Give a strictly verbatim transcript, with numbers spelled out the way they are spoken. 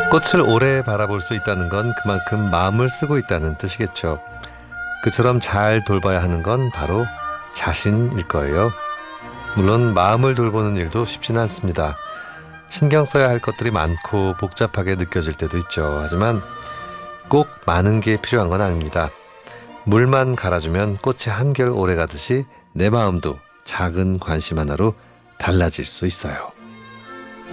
꽃을 오래 바라볼 수 있다는 건 그만큼 마음을 쓰고 있다는 뜻이겠죠. 그처럼 잘 돌봐야 하는 건 바로 자신일 거예요. 물론 마음을 돌보는 일도 쉽지는 않습니다. 신경 써야 할 것들이 많고 복잡하게 느껴질 때도 있죠. 하지만 꼭 많은 게 필요한 건 아닙니다. 물만 갈아주면 꽃이 한결 오래 가듯이 내 마음도 작은 관심 하나로 달라질 수 있어요.